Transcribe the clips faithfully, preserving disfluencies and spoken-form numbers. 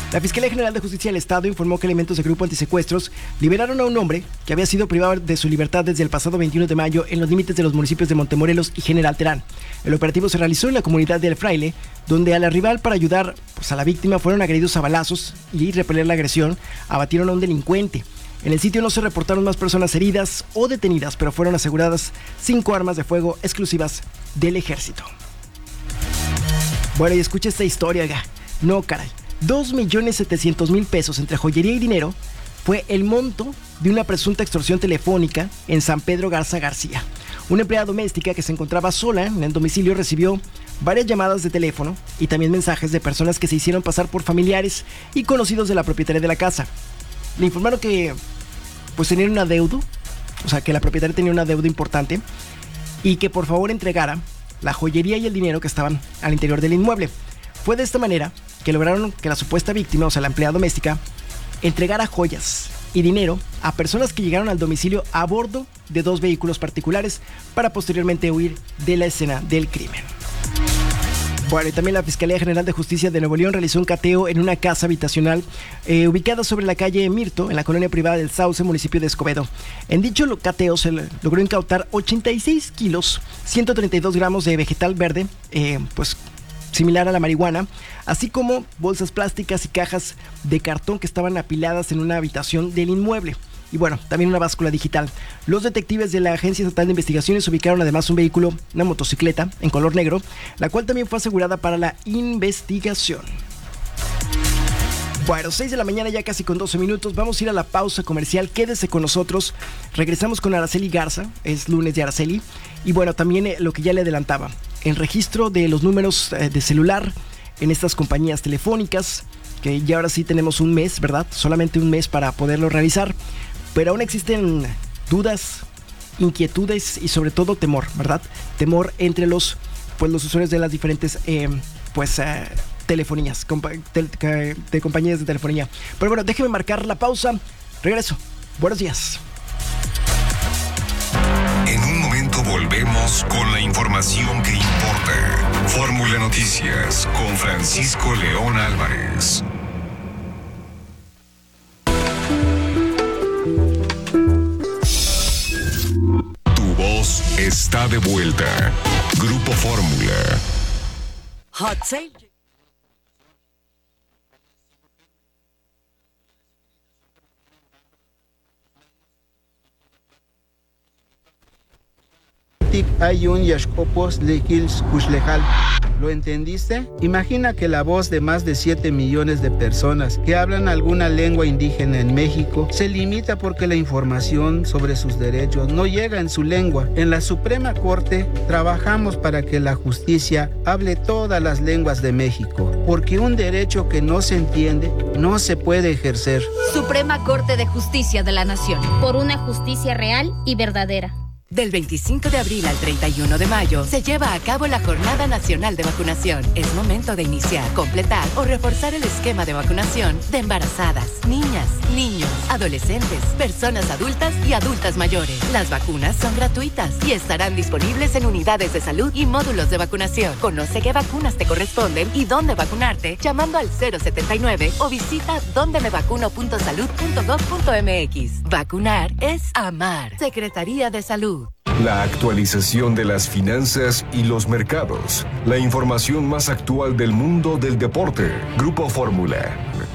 La Fiscalía General de Justicia del Estado informó que elementos del Grupo Antisecuestros liberaron a un hombre que había sido privado de su libertad desde el pasado veintiuno de mayo en los límites de los municipios de Montemorelos y General Terán. El operativo se realizó en la comunidad de El Fraile, donde al arribar para ayudar pues, a la víctima fueron agredidos a balazos y repeler la agresión, abatieron a un delincuente. En el sitio no se reportaron más personas heridas o detenidas, pero fueron aseguradas cinco armas de fuego exclusivas del ejército. Bueno, y escucha esta historia, oiga. No, caray. dos millones setecientos mil pesos entre joyería y dinero fue el monto de una presunta extorsión telefónica en San Pedro Garza García. Una empleada doméstica que se encontraba sola en el domicilio recibió varias llamadas de teléfono y también mensajes de personas que se hicieron pasar por familiares y conocidos de la propietaria de la casa. Le informaron que pues tenían un adeudo, o sea que la propietaria tenía un adeudo importante y que por favor entregara la joyería y el dinero que estaban al interior del inmueble. Fue de esta manera que lograron que la supuesta víctima, o sea la empleada doméstica, entregara joyas y dinero a personas que llegaron al domicilio a bordo de dos vehículos particulares para posteriormente huir de la escena del crimen. Bueno, y también la Fiscalía General de Justicia de Nuevo León realizó un cateo en una casa habitacional eh, ubicada sobre la calle Mirto, en la colonia privada del Sauce, municipio de Escobedo. En dicho cateo se logró incautar ochenta y seis kilos, ciento treinta y dos gramos de vegetal verde, eh, pues similar a la marihuana, así como bolsas plásticas y cajas de cartón que estaban apiladas en una habitación del inmueble. Y bueno, también una báscula digital. Los detectives de la Agencia Estatal de Investigaciones ubicaron además un vehículo, una motocicleta en color negro, la cual también fue asegurada para la investigación. Bueno, seis de la mañana ya casi con doce minutos, vamos a ir a la pausa comercial, quédese con nosotros, regresamos con Araceli Garza, es lunes de Araceli, y bueno, también eh, lo que ya le adelantaba, el registro de los números eh, de celular en estas compañías telefónicas, que ya ahora sí tenemos un mes, ¿verdad? Solamente un mes para poderlo realizar. Pero aún existen dudas, inquietudes y sobre todo temor, ¿verdad? Temor entre los, pues, los usuarios de las diferentes eh, pues, eh, telefonías, compa- te- de compañías de telefonía. Pero bueno, déjeme marcar la pausa. Regreso. Buenos días. En un momento volvemos con la información que importa. Fórmula Noticias con Francisco León Álvarez. Está de vuelta. Grupo Fórmula. Hot Sale. Ayun Yashkopos Lekils Kushlejal. ¿Lo entendiste? Imagina que la voz de más de siete millones de personas que hablan alguna lengua indígena en México se limita porque la información sobre sus derechos no llega en su lengua. En la Suprema Corte trabajamos para que la justicia hable todas las lenguas de México, porque un derecho que no se entiende no se puede ejercer. Suprema Corte de Justicia de la Nación. Por una justicia real y verdadera. Del veinticinco de abril al treinta y uno de mayo se lleva a cabo la Jornada Nacional de Vacunación. Es momento de iniciar, completar o reforzar el esquema de vacunación de embarazadas, niñas, niños, adolescentes, personas adultas y adultas mayores. Las vacunas son gratuitas y estarán disponibles en unidades de salud y módulos de vacunación. Conoce qué vacunas te corresponden y dónde vacunarte llamando al cero setenta y nueve o visita donde me vacuno punto salud punto gov punto mx. Vacunar es amar. Secretaría de Salud. La actualización de las finanzas y los mercados. La información más actual del mundo del deporte. Grupo Fórmula.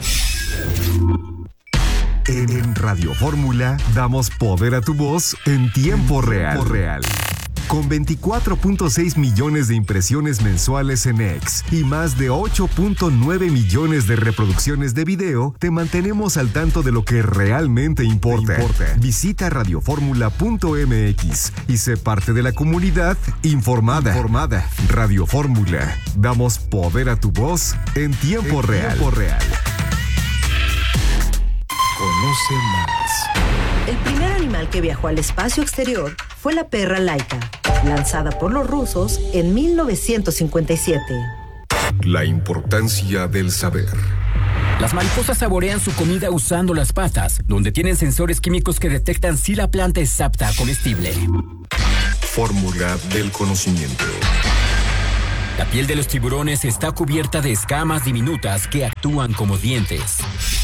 En Radio Fórmula damos poder a tu voz en tiempo real. Tiempo real. Con veinticuatro punto seis millones de impresiones mensuales en X y más de ocho punto nueve millones de reproducciones de video, te mantenemos al tanto de lo que realmente importa. importa. Visita radio fórmula punto mx y sé parte de la comunidad informada. informada. Radio Fórmula. Damos poder a tu voz en tiempo en real. Tiempo real. Conoce más. El primer animal que viajó al espacio exterior fue la perra Laika, lanzada por los rusos en mil novecientos cincuenta y siete. La importancia del saber. Las mariposas saborean su comida usando las patas, donde tienen sensores químicos que detectan si la planta es apta a comestible. Fórmula del conocimiento. La piel de los tiburones está cubierta de escamas diminutas que actúan como dientes.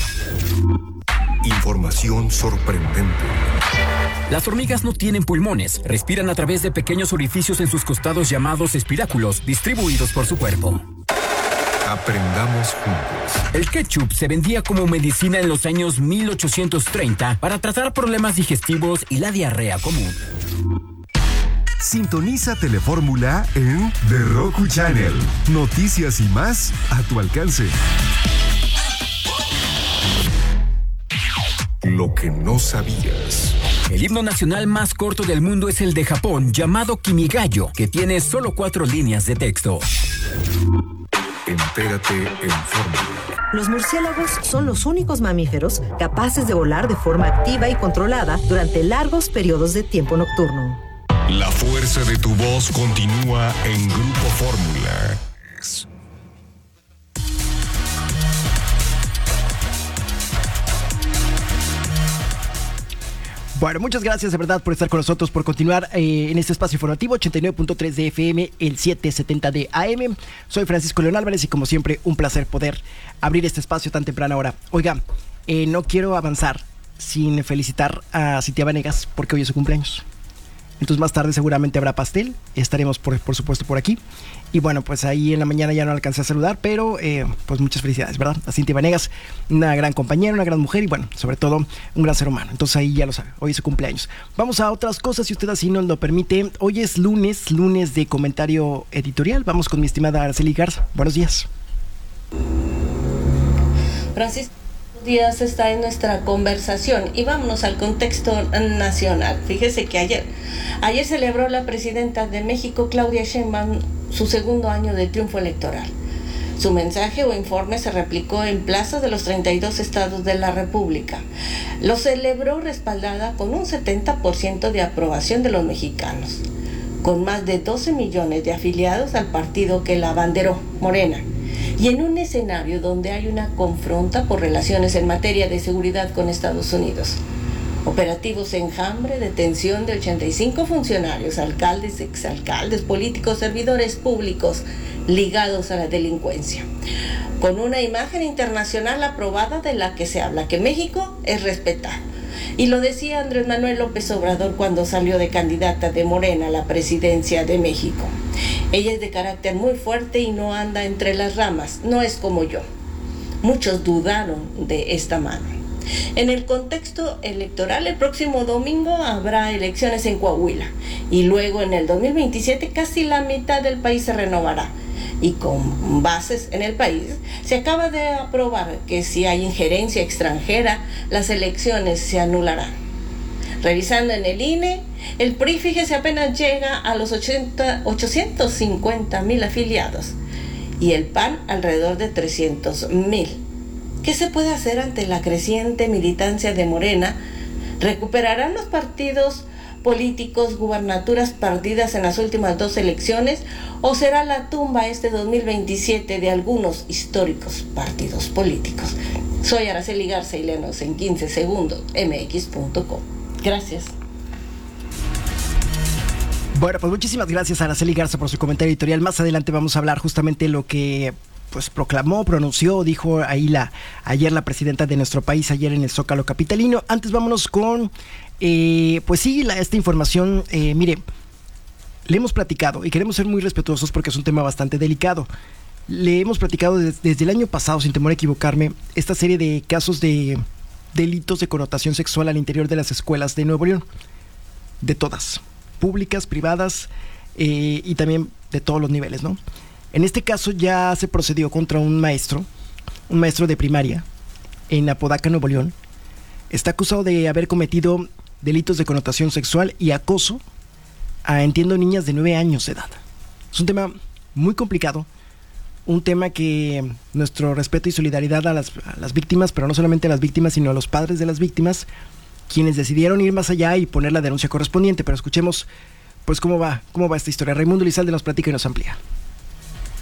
Información sorprendente. Las hormigas no tienen pulmones, respiran a través de pequeños orificios en sus costados llamados espiráculos, distribuidos por su cuerpo. Aprendamos juntos. El ketchup se vendía como medicina en los años mil ochocientos treinta para tratar problemas digestivos y la diarrea común. Sintoniza Telefórmula en The Roku Channel. Noticias y más a tu alcance. Lo que no sabías. El himno nacional más corto del mundo es el de Japón, llamado Kimigayo, que tiene solo cuatro líneas de texto. Entérate en Fórmula. Los murciélagos son los únicos mamíferos capaces de volar de forma activa y controlada durante largos periodos de tiempo nocturno. La fuerza de tu voz continúa en Grupo Fórmula. Bueno, muchas gracias de verdad por estar con nosotros, por continuar eh, en este espacio informativo ochenta y nueve punto tres de F M, el setecientos setenta de A M. Soy Francisco León Álvarez y como siempre un placer poder abrir este espacio tan temprana hora. Oiga, eh, no quiero avanzar sin felicitar a Cintia Vanegas porque hoy es su cumpleaños. Entonces más tarde seguramente habrá pastel, estaremos por, por supuesto por aquí. Y bueno, pues ahí en la mañana ya no alcancé a saludar, pero eh, pues muchas felicidades, ¿verdad? A Cintia Vanegas, una gran compañera, una gran mujer y bueno, sobre todo un gran ser humano. Entonces ahí ya lo sabe, hoy es su cumpleaños. Vamos a otras cosas, si usted así nos lo permite. Hoy es lunes, lunes de comentario editorial. Vamos con mi estimada Araceli Garza. Buenos días. Francisco Díaz está en nuestra conversación y vámonos al contexto nacional. Fíjese que ayer, ayer celebró la presidenta de México, Claudia Sheinbaum, su segundo año de triunfo electoral. Su mensaje o informe se replicó en plazas de los treinta y dos estados de la República. Lo celebró respaldada con un setenta por ciento de aprobación de los mexicanos, con más de doce millones de afiliados al partido que la abanderó, Morena. Y en un escenario donde hay una confronta por relaciones en materia de seguridad con Estados Unidos. Operativos enjambre, detención de ochenta y cinco funcionarios, alcaldes, exalcaldes, políticos, servidores públicos ligados a la delincuencia. Con una imagen internacional aprobada de la que se habla, que México es respetado. Y lo decía Andrés Manuel López Obrador cuando salió de candidata de Morena a la presidencia de México. Ella es de carácter muy fuerte y no anda entre las ramas, no es como yo. Muchos dudaron de esta mano. En el contexto electoral, el próximo domingo habrá elecciones en Coahuila y luego en el dos mil veintisiete casi la mitad del país se renovará. Y con bases en el país, se acaba de aprobar que si hay injerencia extranjera, las elecciones se anularán. Revisando en el I N E, el P R I, fíjese, apenas llega a los ochocientos cincuenta mil afiliados y el P A N alrededor de trescientos mil. ¿Qué se puede hacer ante la creciente militancia de Morena? ¿Recuperarán los partidos políticos gubernaturas perdidas en las últimas dos elecciones o será la tumba este dos mil veintisiete de algunos históricos partidos políticos? Soy Araceli Garza y léanos en quince segundos, m x punto com. Gracias. Bueno, pues muchísimas gracias a Araceli Garza por su comentario editorial. Más adelante vamos a hablar justamente de lo que pues proclamó, pronunció, dijo ahí la ayer la presidenta de nuestro país, ayer en el Zócalo capitalino. Antes vámonos con, eh, pues sí, la, esta información. Eh, mire, le hemos platicado y queremos ser muy respetuosos porque es un tema bastante delicado. Le hemos platicado desde, desde el año pasado, sin temor a equivocarme, esta serie de casos de delitos de connotación sexual al interior de las escuelas de Nuevo León. De todas, públicas, privadas eh, y también de todos los niveles, ¿no? En este caso ya se procedió contra un maestro, un maestro de primaria en Apodaca, Nuevo León. Está acusado de haber cometido delitos de connotación sexual y acoso a, entiendo, niñas de nueve años de edad. Es un tema muy complicado, un tema que nuestro respeto y solidaridad a las, a las víctimas, pero no solamente a las víctimas, sino a los padres de las víctimas, quienes decidieron ir más allá y poner la denuncia correspondiente. Pero escuchemos, pues, cómo va, cómo va esta historia. Raimundo Lizalde nos platica y nos amplía.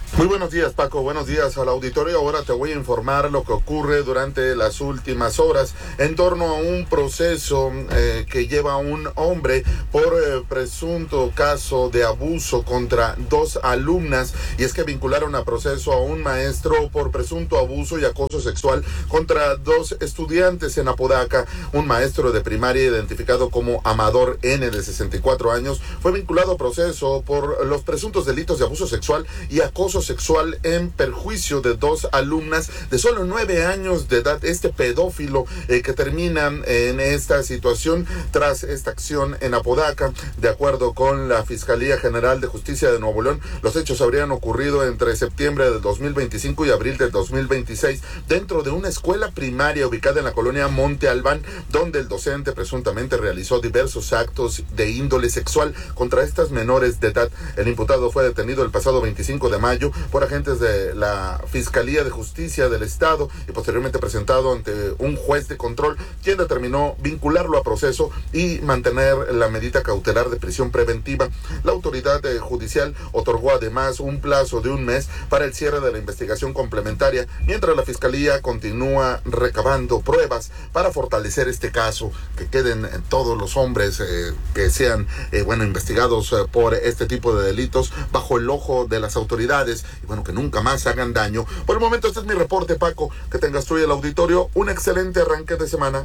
Muy buenos días, Paco. Buenos días al auditorio. Ahora te voy a informar lo que ocurre durante las últimas horas en torno a un proceso eh, que lleva a un hombre por eh, presunto caso de abuso contra dos alumnas, y es que vincularon a proceso a un maestro por presunto abuso y acoso sexual contra dos estudiantes en Apodaca. Un maestro de primaria identificado como Amador N, de sesenta y cuatro años, fue vinculado a proceso por los presuntos delitos de abuso sexual y acoso sexual en perjuicio de dos alumnas de solo nueve años de edad. Este pedófilo eh, que termina en esta situación tras esta acción en Apodaca. De acuerdo con la Fiscalía General de Justicia de Nuevo León, los hechos habrían ocurrido entre septiembre de dos mil veinticinco y abril de dos mil veintiséis dentro de una escuela primaria ubicada en la colonia Monte Albán, donde el docente presuntamente realizó diversos actos de índole sexual contra estas menores de edad. El imputado fue detenido el pasado veinticinco de mayo por agentes de la Fiscalía de Justicia del Estado y posteriormente presentado ante un juez de control, quien determinó vincularlo a proceso y mantener la medida cautelar de prisión preventiva. La autoridad eh, judicial otorgó además un plazo de un mes para el cierre de la investigación complementaria, mientras la Fiscalía continúa recabando pruebas para fortalecer este caso, que queden todos los hombres eh, que sean eh, bueno investigados eh, por este tipo de delitos bajo el ojo de las autoridades, y bueno, que nunca más hagan daño. Por el momento este es mi reporte, Paco. Que tengas tú y el auditorio un excelente arranque de semana.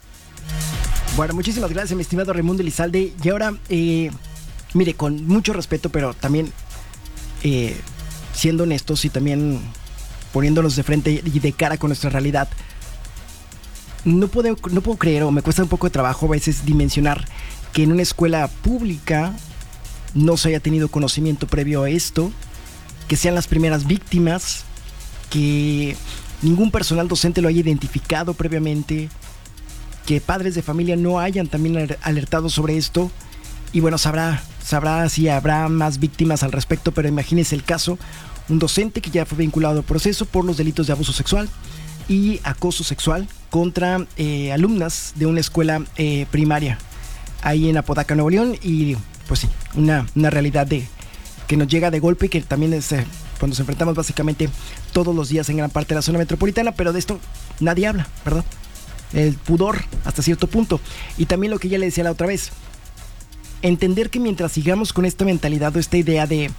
Bueno, muchísimas gracias, mi estimado Raimundo Elizalde. Y ahora, eh, mire, con mucho respeto, pero también eh, siendo honestos y también poniéndonos de frente y de cara con nuestra realidad, no puedo, no puedo creer, o me cuesta un poco de trabajo a veces dimensionar que en una escuela pública no se haya tenido conocimiento previo a esto, que sean las primeras víctimas, que ningún personal docente lo haya identificado previamente, que padres de familia no hayan también alertado sobre esto. Y bueno, sabrá, sabrá si habrá más víctimas al respecto, pero imagínense el caso, un docente que ya fue vinculado al proceso por los delitos de abuso sexual y acoso sexual contra eh, alumnas de una escuela eh, primaria ahí en Apodaca, Nuevo León. Y pues sí, una, una realidad de que nos llega de golpe y que también es eh, cuando nos enfrentamos básicamente todos los días en gran parte de la zona metropolitana, pero de esto nadie habla, ¿verdad? El pudor hasta cierto punto. Y también lo que ya le decía la otra vez, entender que mientras sigamos con esta mentalidad o esta idea de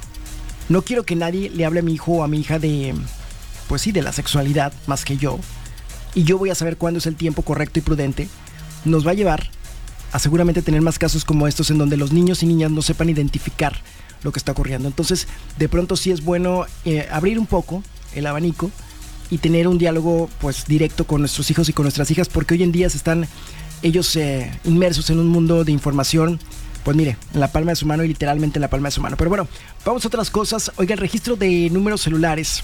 no quiero que nadie le hable a mi hijo o a mi hija de, pues sí, de la sexualidad más que yo, y yo voy a saber cuándo es el tiempo correcto y prudente, nos va a llevar a seguramente tener más casos como estos en donde los niños y niñas no sepan identificar lo que está ocurriendo. Entonces, de pronto sí es bueno eh, abrir un poco el abanico y tener un diálogo pues directo con nuestros hijos y con nuestras hijas, porque hoy en día se están ellos eh, inmersos en un mundo de información, pues mire, en la palma de su mano y literalmente en la palma de su mano. Pero bueno, vamos a otras cosas. Oiga, el registro de números celulares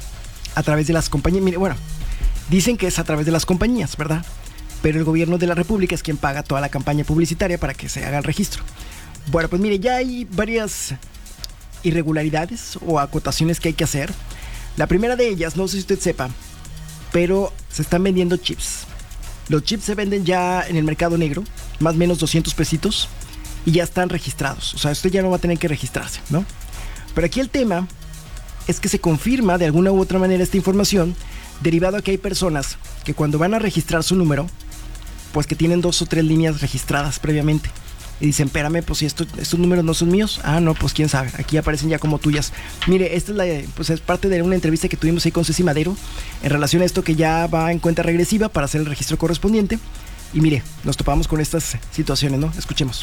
a través de las compañías, mire, bueno, dicen que es a través de las compañías, ¿verdad? Pero el gobierno de la República es quien paga toda la campaña publicitaria para que se haga el registro. Bueno, pues mire, ya hay varias irregularidades o acotaciones que hay que hacer. La primera de ellas, no sé si usted sepa, pero se están vendiendo chips. Los chips se venden ya en el mercado negro, más o menos doscientos pesitos, y ya están registrados. O sea, usted ya no va a tener que registrarse, ¿no? Pero aquí el tema es que se confirma de alguna u otra manera esta información, derivado a que hay personas que cuando van a registrar su número, pues que tienen dos o tres líneas registradas previamente. Y dicen, espérame, pues si esto, estos números no son míos. Ah, no, pues quién sabe, aquí aparecen ya como tuyas. Mire, esta es, la, pues es parte de una entrevista que tuvimos ahí con Ceci Madero en relación a esto, que ya va en cuenta regresiva para hacer el registro correspondiente. Y mire, nos topamos con estas situaciones, ¿no? Escuchemos.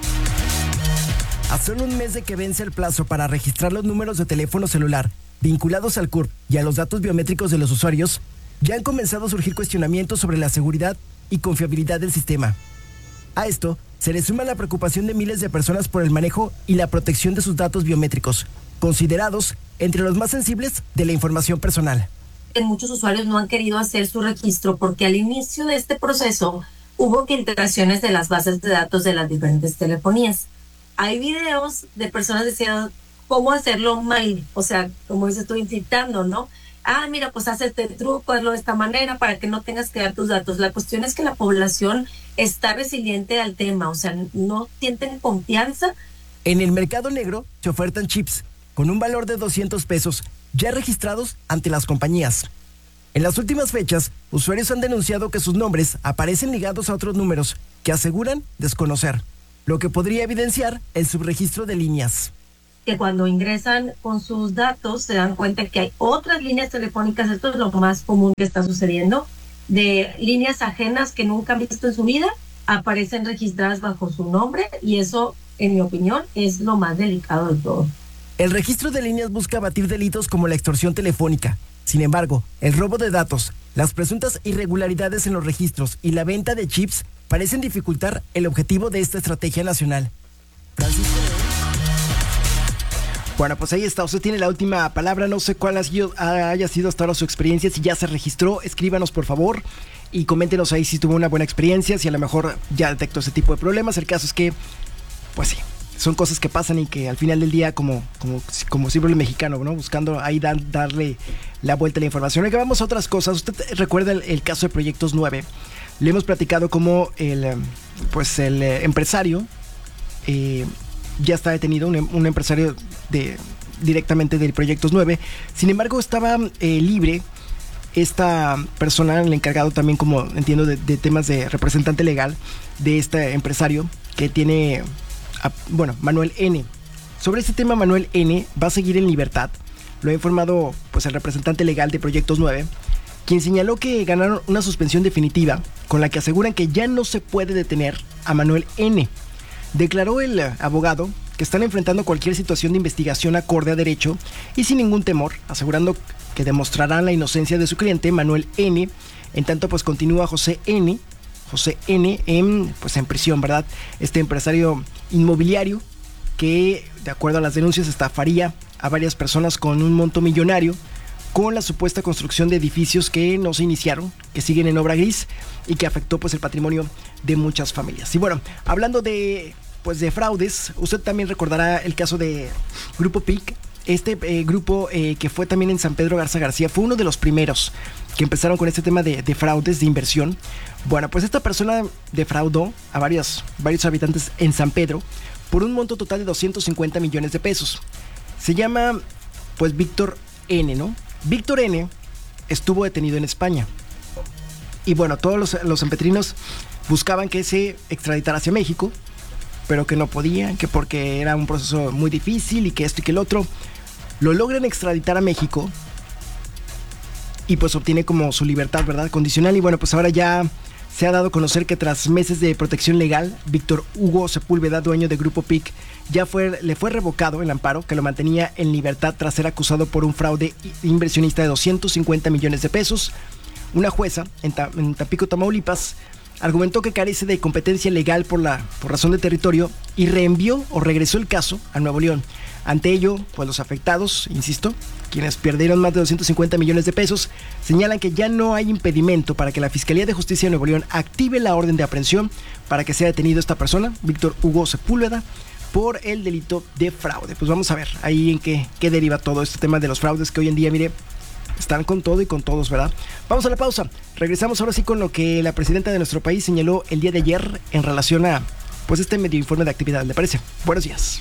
A solo un mes de que vence el plazo para registrar los números de teléfono celular vinculados al C U R P y a los datos biométricos de los usuarios, ya han comenzado a surgir cuestionamientos sobre la seguridad y confiabilidad del sistema. A esto se le suma la preocupación de miles de personas por el manejo y la protección de sus datos biométricos, considerados entre los más sensibles de la información personal. Muchos usuarios no han querido hacer su registro porque al inicio de este proceso hubo filtraciones de las bases de datos de las diferentes telefonías. Hay videos de personas diciendo cómo hacerlo mal, o sea, como dices tú, incitando, ¿no? Ah, mira, pues haz este truco, hazlo de esta manera para que no tengas que dar tus datos. La cuestión es que la población está resiliente al tema, o sea, no sienten confianza. En el mercado negro se ofertan chips con un valor de doscientos pesos ya registrados ante las compañías. En las últimas fechas, usuarios han denunciado que sus nombres aparecen ligados a otros números que aseguran desconocer, lo que podría evidenciar el subregistro de líneas. Que cuando ingresan con sus datos se dan cuenta que hay otras líneas telefónicas, esto es lo más común que está sucediendo, de líneas ajenas que nunca han visto en su vida, aparecen registradas bajo su nombre y eso, en mi opinión, es lo más delicado de todo. El registro de líneas busca abatir delitos como la extorsión telefónica. Sin embargo, el robo de datos, las presuntas irregularidades en los registros y la venta de chips parecen dificultar el objetivo de esta estrategia nacional. Francisco. Bueno, pues ahí está, usted tiene la última palabra, no sé cuál haya sido hasta ahora su experiencia, si ya se registró, escríbanos por favor y coméntenos ahí si tuvo una buena experiencia, si a lo mejor ya detectó ese tipo de problemas. El caso es que, pues sí, son cosas que pasan y que al final del día, como, como, como siempre el mexicano, ¿no? Buscando ahí dar, darle la vuelta a la información. Ahora vamos a otras cosas. Usted recuerda el, el caso de Proyectos nueve. Le hemos platicado cómo el, pues el empresario eh, ya está detenido, un, un empresario de, directamente del Proyectos nueve. Sin embargo, estaba eh, libre esta persona, el encargado también, como entiendo, de, de temas de representante legal de este empresario que tiene... Bueno, Manuel N. Sobre este tema, Manuel N. va a seguir en libertad. Lo ha informado pues el representante legal de Proyectos nueve, quien señaló que ganaron una suspensión definitiva con la que aseguran que ya no se puede detener a Manuel N. Declaró el abogado que están enfrentando cualquier situación de investigación acorde a derecho y sin ningún temor, asegurando que demostrarán la inocencia de su cliente Manuel N. En tanto, pues continúa José N. José N. en, pues en prisión, ¿verdad? Este empresario inmobiliario que, de acuerdo a las denuncias, estafaría a varias personas con un monto millonario con la supuesta construcción de edificios que no se iniciaron, que siguen en obra gris y que afectó pues el patrimonio de muchas familias. Y bueno, hablando de pues de fraudes, usted también recordará el caso de Grupo P I C. Este eh, grupo eh, que fue también en San Pedro Garza García fue uno de los primeros que empezaron con este tema de, de fraudes, de inversión. Bueno, pues esta persona defraudó a varios, varios habitantes en San Pedro por un monto total de doscientos cincuenta millones de pesos. Se llama, pues, Víctor N., ¿no? Víctor N. estuvo detenido en España. Y bueno, todos los, los sanpetrinos buscaban que se extraditara hacia México, pero que no podían, que porque era un proceso muy difícil y que esto y que el otro. Lo logran extraditar a México y pues obtiene como su libertad, ¿verdad? Condicional. Y bueno, pues ahora ya se ha dado a conocer que tras meses de protección legal, Víctor Hugo Sepúlveda, dueño de Grupo P I C, ya fue, le fue revocado el amparo que lo mantenía en libertad tras ser acusado por un fraude inversionista de doscientos cincuenta millones de pesos. Una jueza en, Ta- en Tampico, Tamaulipas, argumentó que carece de competencia legal por, la, por razón de territorio y reenvió o regresó el caso a Nuevo León. Ante ello, pues los afectados, insisto, quienes perdieron más de doscientos cincuenta millones de pesos, señalan que ya no hay impedimento para que la Fiscalía de Justicia de Nuevo León active la orden de aprehensión para que sea detenido esta persona, Víctor Hugo Sepúlveda, por el delito de fraude. Pues vamos a ver ahí en qué, qué deriva todo este tema de los fraudes que hoy en día, mire, están con todo y con todos, ¿verdad? Vamos a la pausa. Regresamos ahora sí con lo que la presidenta de nuestro país señaló el día de ayer en relación a, pues, este medio informe de actividad. ¿Le parece? Buenos días.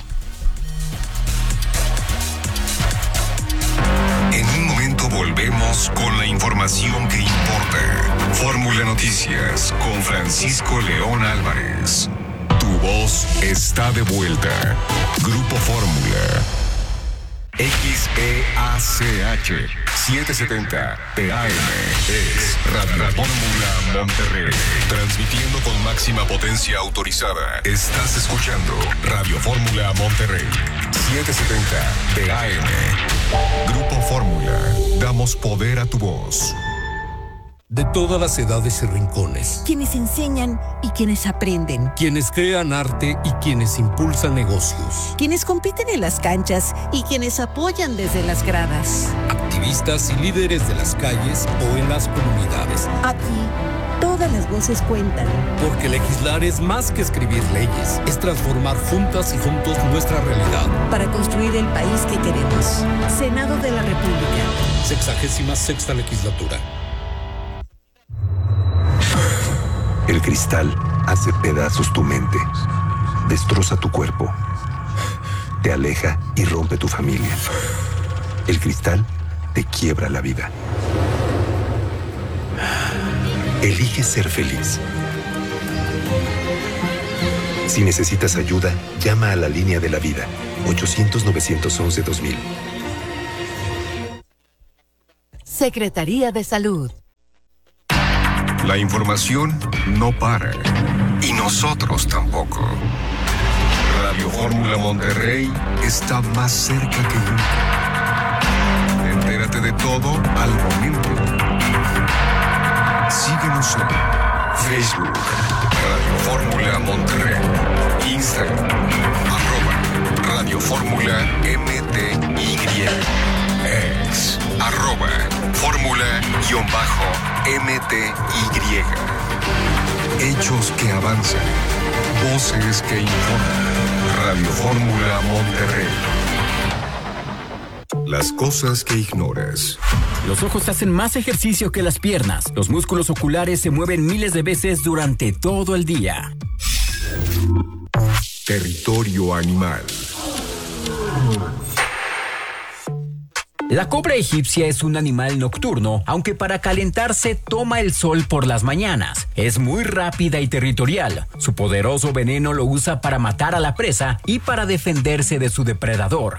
En un momento volvemos con la información que importa. Fórmula Noticias con Francisco León Álvarez. Tu voz está de vuelta. Grupo Fórmula. X E A C H setecientos setenta P A M es Radio Fórmula Monterrey, transmitiendo con máxima potencia autorizada. Estás escuchando Radio Fórmula Monterrey setecientos setenta P A M. Grupo Fórmula, damos poder a tu voz. De todas las edades y rincones. Quienes enseñan y quienes aprenden. Quienes crean arte y quienes impulsan negocios. Quienes compiten en las canchas y quienes apoyan desde las gradas. Activistas y líderes de las calles o en las comunidades. Aquí, todas las voces cuentan. Porque legislar es más que escribir leyes. Es transformar juntas y juntos nuestra realidad. Para construir el país que queremos. Senado de la República. Sexagésima sexta legislatura. El cristal hace pedazos tu mente, destroza tu cuerpo. te aleja y rompe tu familia. El cristal te quiebra la vida. Elige ser feliz. Si necesitas ayuda, llama a la línea de la vida, ochocientos, novecientos once, dos mil. Secretaría de Salud. La información no para. Y nosotros tampoco. Radio Fórmula Monterrey está más cerca que nunca. Entérate de todo al momento. Síguenos en Facebook, Radio Fórmula Monterrey, Instagram, arroba Radio Fórmula M T Y, ex, arroba Fórmula guión bajo M T Y. Hechos que avanzan, voces que informan. Radio Fórmula Monterrey. Las cosas que ignoras. Los ojos hacen más ejercicio que las piernas. Los músculos oculares se mueven miles de veces durante todo el día. Territorio animal. La cobra egipcia es un animal nocturno, aunque para calentarse toma el sol por las mañanas. Es muy rápida y territorial. Su poderoso veneno lo usa para matar a la presa y para defenderse de su depredador.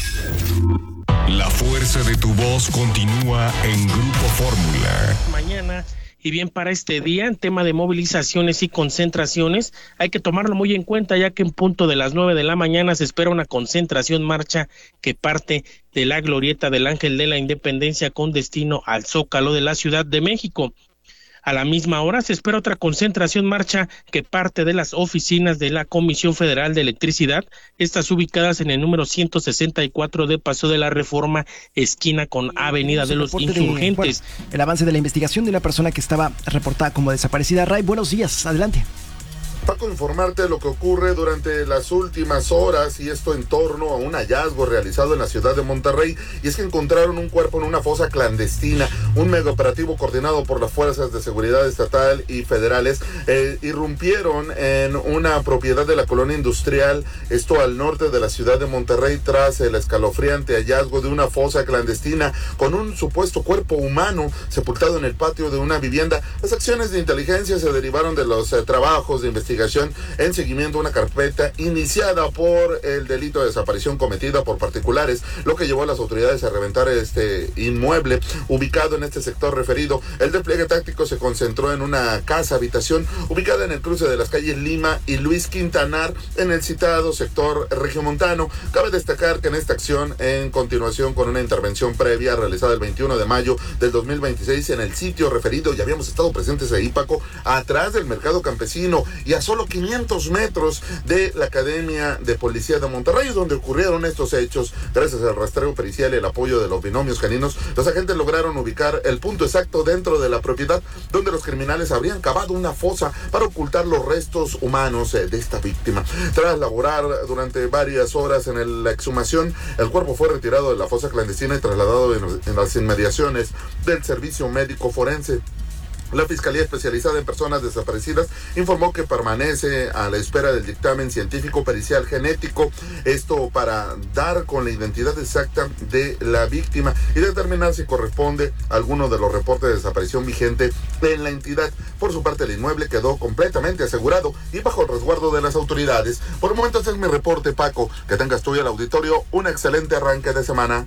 La fuerza de tu voz continúa en Grupo Fórmula. Mañana, y bien para este día, en tema de movilizaciones y concentraciones, hay que tomarlo muy en cuenta, ya que en punto de las nueve de la mañana se espera una concentración marcha que parte de la glorieta del Ángel de la Independencia con destino al Zócalo de la Ciudad de México. A la misma hora se espera otra concentración marcha que parte de las oficinas de la Comisión Federal de Electricidad, estas ubicadas en el número ciento sesenta y cuatro de Paso de la Reforma, esquina con Avenida de los Insurgentes. De, bueno, el avance de la investigación de una persona que estaba reportada como desaparecida. Ray, buenos días, adelante. Paco, informarte lo que ocurre durante las últimas horas, y esto en torno a un hallazgo realizado en la ciudad de Monterrey, y es que encontraron un cuerpo en una fosa clandestina. Un mega operativo coordinado por las fuerzas de seguridad estatal y federales eh, irrumpieron en una propiedad de la colonia industrial, esto al norte de la ciudad de Monterrey, tras el escalofriante hallazgo de una fosa clandestina con un supuesto cuerpo humano sepultado en el patio de una vivienda. Las acciones de inteligencia se derivaron de los eh, trabajos de investigación en seguimiento a una carpeta iniciada por el delito de desaparición cometida por particulares, lo que llevó a las autoridades a reventar este inmueble ubicado en este sector referido. El despliegue táctico se concentró en una casa habitación ubicada en el cruce de las calles Lima y Luis Quintanar en el citado sector regiomontano. Cabe destacar que en esta acción, en continuación con una intervención previa realizada el veintiuno de mayo del dos mil veintiséis en el sitio referido, ya habíamos estado presentes ahí, Paco, atrás del mercado campesino y a solo quinientos metros de la Academia de Policía de Monterrey, donde ocurrieron estos hechos. Gracias al rastreo pericial y el apoyo de los binomios caninos, los agentes lograron ubicar el punto exacto dentro de la propiedad donde los criminales habrían cavado una fosa para ocultar los restos humanos de esta víctima. Tras laborar durante varias horas en la exhumación, el cuerpo fue retirado de la fosa clandestina y trasladado en, en las inmediaciones del servicio médico forense. La Fiscalía Especializada en Personas Desaparecidas informó que permanece a la espera del dictamen científico pericial genético, esto para dar con la identidad exacta de la víctima y determinar si corresponde a alguno de los reportes de desaparición vigente en la entidad. Por su parte, el inmueble quedó completamente asegurado y bajo el resguardo de las autoridades. Por el momento, este es mi reporte, Paco. Que tengas tú y el auditorio un excelente arranque de semana.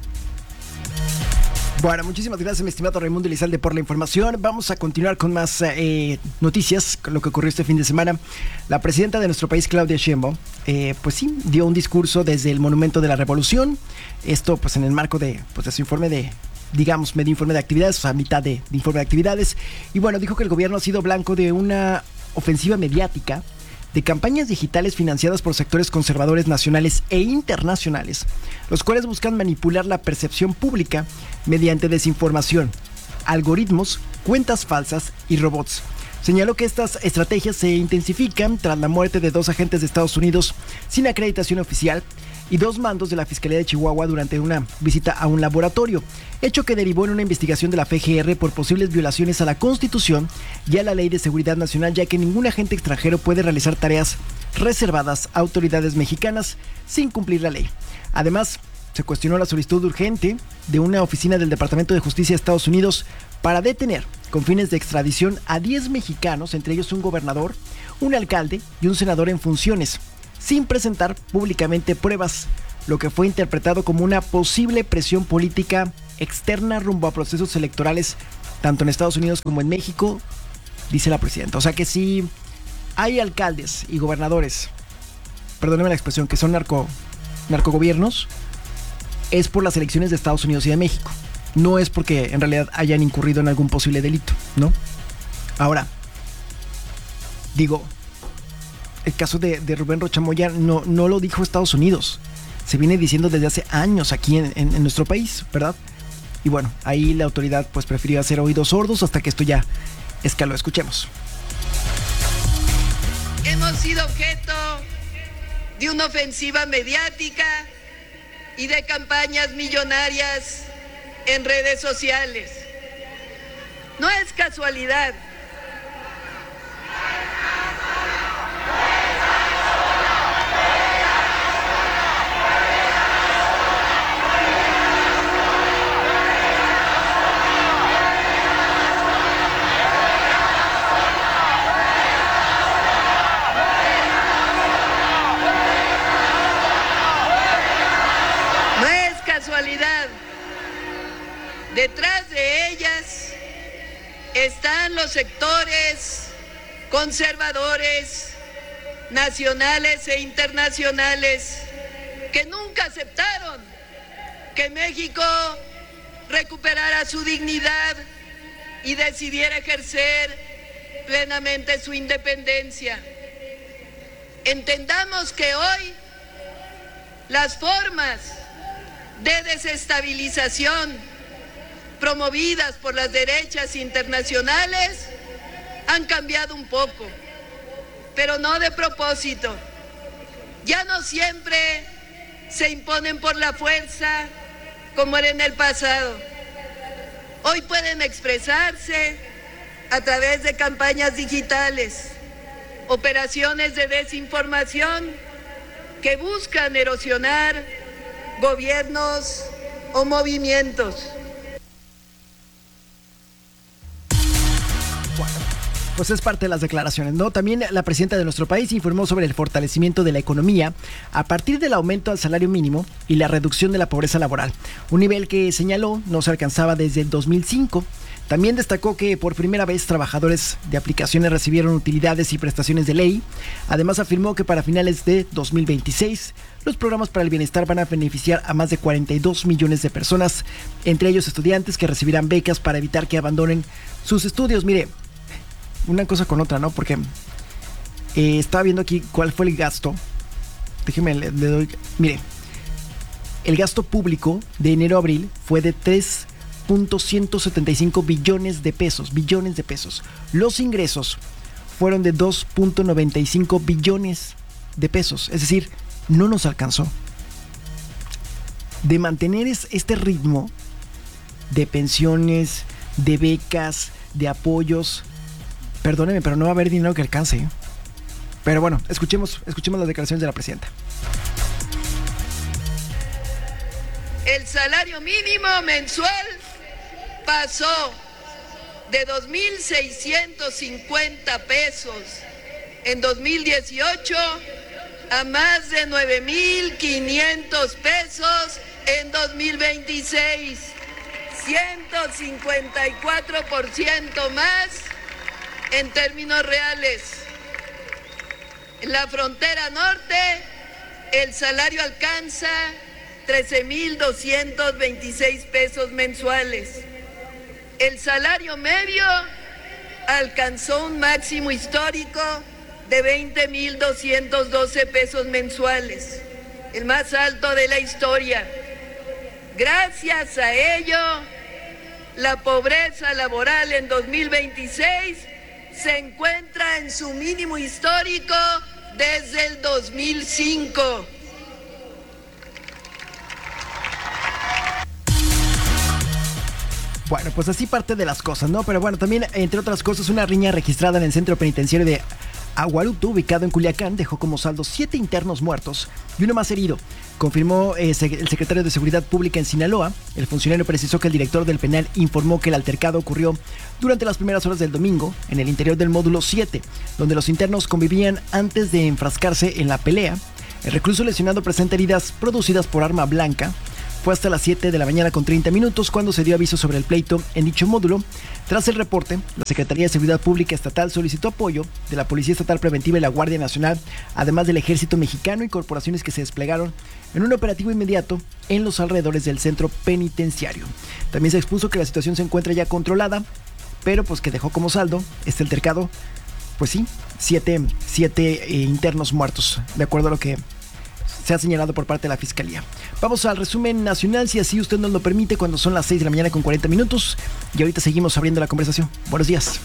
Bueno, muchísimas gracias, mi estimado Raimundo Elizalde, por la información. Vamos a continuar con más eh, noticias, con lo que ocurrió este fin de semana. La presidenta de nuestro país, Claudia Sheinbaum, eh, pues sí, dio un discurso desde el Monumento de la Revolución. Esto, pues, en el marco de, pues, de su informe de, digamos, medio informe de actividades, o sea, mitad de, de informe de actividades. Y bueno, dijo que el gobierno ha sido blanco de una ofensiva mediática, de campañas digitales financiadas por sectores conservadores nacionales e internacionales, los cuales buscan manipular la percepción pública mediante desinformación, algoritmos, cuentas falsas y robots. Señaló que estas estrategias se intensifican tras la muerte de dos agentes de Estados Unidos sin acreditación oficial y dos mandos de la Fiscalía de Chihuahua durante una visita a un laboratorio, hecho que derivó en una investigación de la F G R por posibles violaciones a la Constitución y a la Ley de Seguridad Nacional, ya que ningún agente extranjero puede realizar tareas reservadas a autoridades mexicanas sin cumplir la ley. Además, se cuestionó la solicitud urgente de una oficina del Departamento de Justicia de Estados Unidos para detener con fines de extradición a diez mexicanos, entre ellos un gobernador, un alcalde y un senador en funciones, sin presentar públicamente pruebas, lo que fue interpretado como una posible presión política externa rumbo a procesos electorales tanto en Estados Unidos como en México, dice la presidenta. O sea que si hay alcaldes y gobernadores, perdónenme la expresión, que son narco, narcogobiernos, es por las elecciones de Estados Unidos y de México. No es porque en realidad hayan incurrido en algún posible delito, ¿no? Ahora, digo, el caso de, de Rubén Rocha Moya no, no lo dijo Estados Unidos. Se viene diciendo desde hace años aquí en, en, en nuestro país, ¿verdad? Y bueno, ahí la autoridad pues prefirió hacer oídos sordos hasta que esto ya escaló. Escuchemos. Hemos sido objeto de una ofensiva mediática y de campañas millonarias en redes sociales. No es casualidad. Detrás de ellas están los sectores conservadores, nacionales e internacionales, que nunca aceptaron que México recuperara su dignidad y decidiera ejercer plenamente su independencia. Entendamos que hoy las formas de desestabilización promovidas por las derechas internacionales han cambiado un poco, pero no de propósito. Ya no siempre se imponen por la fuerza como era en el pasado. Hoy pueden expresarse a través de campañas digitales, operaciones de desinformación que buscan erosionar gobiernos o movimientos. Bueno, pues es parte de las declaraciones, ¿no? También la presidenta de nuestro país informó sobre el fortalecimiento de la economía a partir del aumento al salario mínimo y la reducción de la pobreza laboral, un nivel que señaló no se alcanzaba desde el dos mil cinco. También destacó que por primera vez trabajadores de aplicaciones recibieron utilidades y prestaciones de ley. Además afirmó que para finales de dos mil veintiséis los programas para el bienestar van a beneficiar a más de cuarenta y dos millones de personas, entre ellos estudiantes que recibirán becas para evitar que abandonen sus estudios. Mire, una cosa con otra, ¿no? Porque eh, estaba viendo aquí cuál fue el gasto. Déjeme, le, le doy. Mire, el gasto público de enero a abril fue de tres punto ciento setenta y cinco billones de pesos, billones de pesos. Los ingresos fueron de dos punto noventa y cinco billones de pesos, es decir, no nos alcanzó. De mantener es, este ritmo de pensiones, de becas, de apoyos, perdóneme, pero no va a haber dinero que alcance, ¿eh? Pero bueno, escuchemos, escuchemos las declaraciones de la presidenta. El salario mínimo mensual pasó de dos mil seiscientos cincuenta pesos en dos mil dieciocho a más de nueve mil quinientos pesos en dos mil veintiséis, ciento cincuenta y cuatro por ciento más en términos reales. En la frontera norte, el salario alcanza trece mil doscientos veintiséis pesos mensuales. El salario medio alcanzó un máximo histórico de veinte mil doscientos doce pesos mensuales, el más alto de la historia. Gracias a ello, la pobreza laboral en dos mil veintiséis se encuentra en su mínimo histórico desde el dos mil cinco. Bueno, pues así parte de las cosas, ¿no? Pero bueno, también, entre otras cosas, una riña registrada en el centro penitenciario de Aguaruto, ubicado en Culiacán, dejó como saldo siete internos muertos y uno más herido. Confirmó eh, el secretario de Seguridad Pública en Sinaloa. El funcionario precisó que el director del penal informó que el altercado ocurrió durante las primeras horas del domingo en el interior del módulo siete, donde los internos convivían antes de enfrascarse en la pelea. El recluso lesionado presenta heridas producidas por arma blanca. Fue hasta las siete de la mañana con treinta minutos cuando se dio aviso sobre el pleito en dicho módulo. Tras el reporte, la Secretaría de Seguridad Pública Estatal solicitó apoyo de la Policía Estatal Preventiva y la Guardia Nacional, además del Ejército Mexicano y corporaciones que se desplegaron en un operativo inmediato en los alrededores del centro penitenciario. También se expuso que la situación se encuentra ya controlada, pero pues que dejó como saldo este altercado, pues sí, siete, siete eh, internos muertos, de acuerdo a lo que se ha señalado por parte de la Fiscalía. Vamos al resumen nacional, si así usted nos lo permite, cuando son las seis de la mañana con cuarenta minutos. Y ahorita seguimos abriendo la conversación. Buenos días.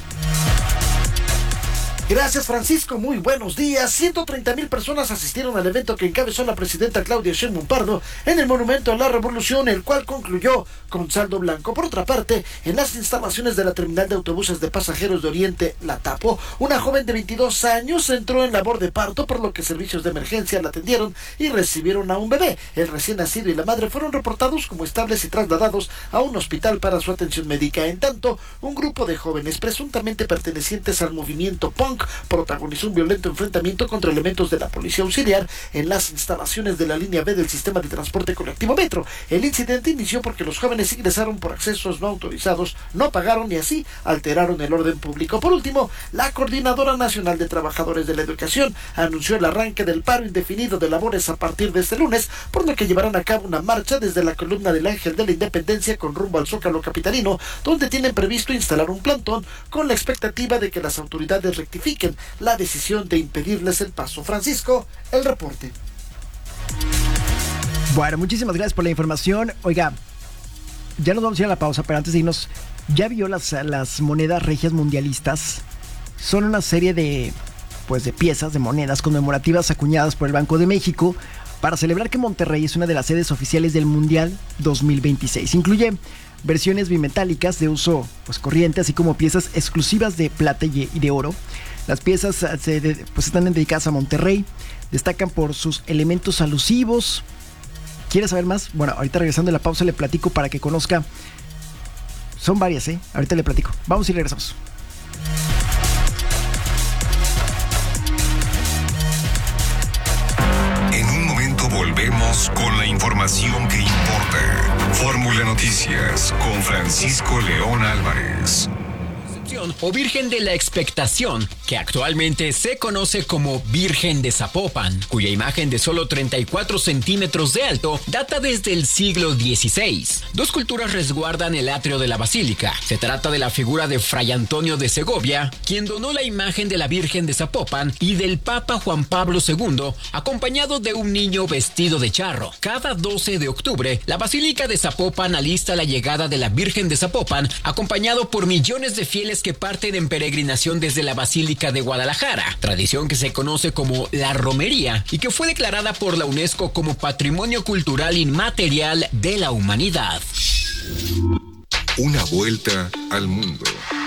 Gracias, Francisco. Muy buenos días. ciento treinta mil personas asistieron al evento que encabezó la presidenta Claudia Sheinbaum Pardo en el Monumento a la Revolución, el cual concluyó con saldo blanco. Por otra parte, en las instalaciones de la terminal de autobuses de pasajeros de Oriente, La Tapo, una joven de veintidós años entró en labor de parto, por lo que servicios de emergencia la atendieron y recibieron a un bebé. El recién nacido y la madre fueron reportados como estables y trasladados a un hospital para su atención médica. En tanto, un grupo de jóvenes presuntamente pertenecientes al movimiento punk protagonizó un violento enfrentamiento contra elementos de la policía auxiliar en las instalaciones de la línea B del sistema de transporte colectivo Metro. El incidente inició porque los jóvenes ingresaron por accesos no autorizados, no pagaron y así alteraron el orden público. Por último, la Coordinadora Nacional de Trabajadores de la Educación anunció el arranque del paro indefinido de labores a partir de este lunes, por lo que llevarán a cabo una marcha desde la columna del Ángel de la Independencia con rumbo al Zócalo capitalino, donde tienen previsto instalar un plantón con la expectativa de que las autoridades rectifiquen la decisión de impedirles el paso. Francisco, el reporte. Bueno, muchísimas gracias por la información. Oiga, ya nos vamos a ir a la pausa, pero antes de irnos, ¿ya vio las, las monedas regias mundialistas? Son una serie de, pues, de piezas, de monedas conmemorativas acuñadas por el Banco de México para celebrar que Monterrey es una de las sedes oficiales del Mundial dos mil veintiséis. Incluye versiones bimetálicas de uso, pues, corriente, así como piezas exclusivas de plata y de oro. Las piezas se de, pues están dedicadas a Monterrey, destacan por sus elementos alusivos. ¿Quieres saber más? Bueno, ahorita regresando de la pausa le platico para que conozca. Son varias, ¿eh? Ahorita le platico. Vamos y regresamos. En un momento volvemos con la información que importa. Fórmula Noticias con Francisco León Álvarez. O Virgen de la Expectación, que actualmente se conoce como Virgen de Zapopan, cuya imagen de solo treinta y cuatro centímetros de alto data desde el siglo dieciséis. Dos culturas resguardan el atrio de la basílica. Se trata de la figura de Fray Antonio de Segovia, quien donó la imagen de la Virgen de Zapopan, y del Papa Juan Pablo segundo, acompañado de un niño vestido de charro. Cada doce de octubre, la Basílica de Zapopan alista la llegada de la Virgen de Zapopan, acompañado por millones de fieles que parten en peregrinación desde la Basílica de Guadalajara, tradición que se conoce como la romería y que fue declarada por la UNESCO como Patrimonio Cultural Inmaterial de la Humanidad. Una vuelta al mundo.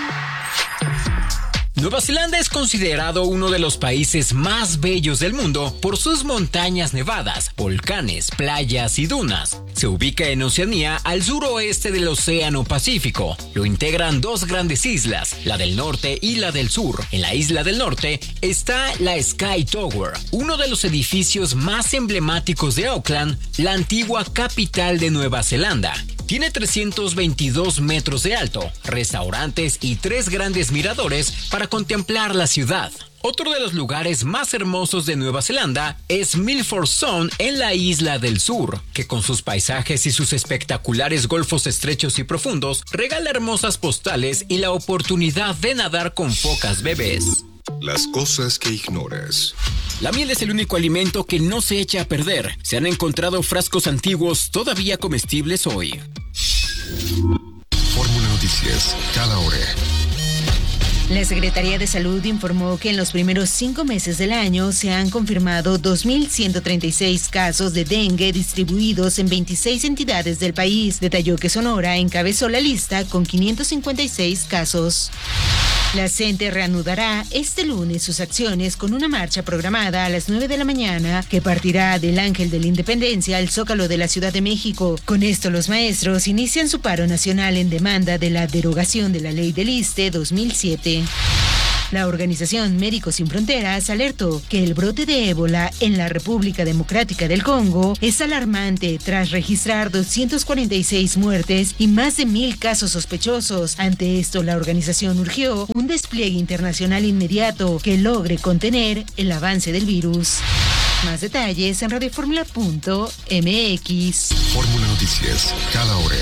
Nueva Zelanda es considerado uno de los países más bellos del mundo por sus montañas nevadas, volcanes, playas y dunas. Se ubica en Oceanía, al suroeste del Océano Pacífico. Lo integran dos grandes islas, la del norte y la del sur. En la isla del norte está la Sky Tower, uno de los edificios más emblemáticos de Auckland, la antigua capital de Nueva Zelanda. Tiene trescientos veintidós metros de alto, restaurantes y tres grandes miradores para contemplar la ciudad. Otro de los lugares más hermosos de Nueva Zelanda es Milford Sound en la isla del sur, que con sus paisajes y sus espectaculares golfos estrechos y profundos regala hermosas postales y la oportunidad de nadar con focas bebés. Las cosas que ignoras. La miel es el único alimento que no se echa a perder. Se han encontrado frascos antiguos todavía comestibles hoy. Fórmula Noticias, cada hora. La Secretaría de Salud informó que en los primeros cinco meses del año se han confirmado dos mil ciento treinta y seis casos de dengue distribuidos en veintiséis entidades del país. Detalló que Sonora encabezó la lista con quinientos cincuenta y seis casos. La C E N T E reanudará este lunes sus acciones con una marcha programada a las nueve de la mañana que partirá del Ángel de la Independencia al Zócalo de la Ciudad de México. Con esto, los maestros inician su paro nacional en demanda de la derogación de la Ley del ISSSTE dos mil siete. La organización Médicos Sin Fronteras alertó que el brote de ébola en la República Democrática del Congo es alarmante tras registrar doscientas cuarenta y seis muertes y más de mil casos sospechosos. Ante esto, la organización urgió un despliegue internacional inmediato que logre contener el avance del virus. Más detalles en radioformula punto m x. Fórmula Noticias, cada hora.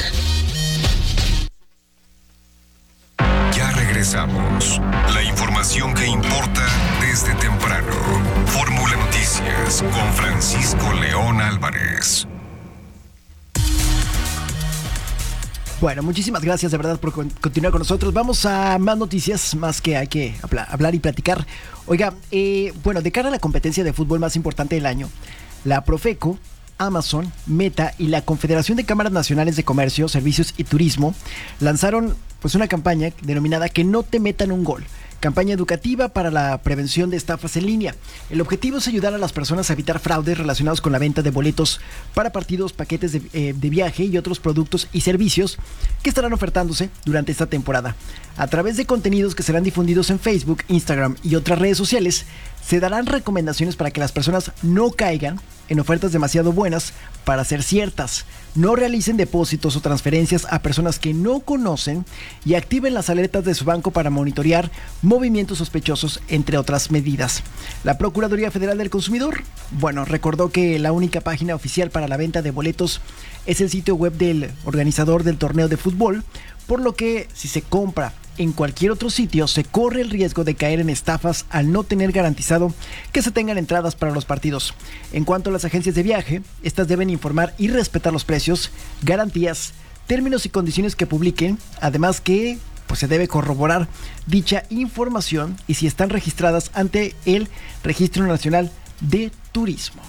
Ya regresamos. La información que importa desde temprano. Fórmula Noticias con Francisco León Álvarez. Bueno, muchísimas gracias de verdad por con- continuar con nosotros. Vamos a más noticias, más que hay que habla- hablar y platicar. Oiga, eh, bueno, de cara a la competencia de fútbol más importante del año, la Profeco, Amazon, Meta y la Confederación de Cámaras Nacionales de Comercio, Servicios y Turismo lanzaron pues una campaña denominada Que no te metan un gol. Campaña educativa para la prevención de estafas en línea. El objetivo es ayudar a las personas a evitar fraudes relacionados con la venta de boletos para partidos, paquetes de, eh, de viaje y otros productos y servicios que estarán ofertándose durante esta temporada. A través de contenidos que serán difundidos en Facebook, Instagram y otras redes sociales, se darán recomendaciones para que las personas no caigan en ofertas demasiado buenas para ser ciertas. No realicen depósitos o transferencias a personas que no conocen y activen las alertas de su banco para monitorear movimientos sospechosos, entre otras medidas. La Procuraduría Federal del Consumidor, bueno, recordó que la única página oficial para la venta de boletos es el sitio web del organizador del torneo de fútbol, por lo que si se compra en cualquier otro sitio se corre el riesgo de caer en estafas al no tener garantizado que se tengan entradas para los partidos. En cuanto a las agencias de viaje, estas deben informar y respetar los precios, garantías, términos y condiciones que publiquen, además que pues se debe corroborar dicha información y si están registradas ante el Registro Nacional de Turismo.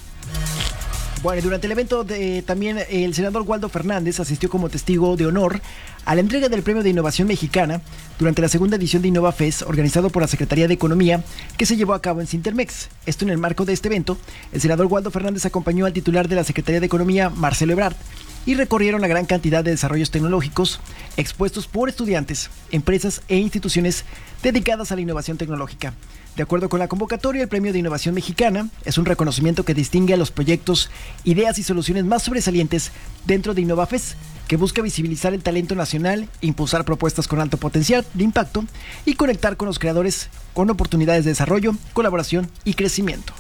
Bueno, durante el evento de, también el senador Waldo Fernández asistió como testigo de honor a la entrega del Premio de Innovación Mexicana durante la segunda edición de InnovaFest organizado por la Secretaría de Economía que se llevó a cabo en Cintermex. Esto en el marco de este evento, el senador Waldo Fernández acompañó al titular de la Secretaría de Economía, Marcelo Ebrard, y recorrieron la gran cantidad de desarrollos tecnológicos expuestos por estudiantes, empresas e instituciones dedicadas a la innovación tecnológica. De acuerdo con la convocatoria, el Premio de Innovación Mexicana es un reconocimiento que distingue a los proyectos, ideas y soluciones más sobresalientes dentro de InnovaFest, que busca visibilizar el talento nacional, impulsar propuestas con alto potencial de impacto y conectar con los creadores con oportunidades de desarrollo, colaboración y crecimiento.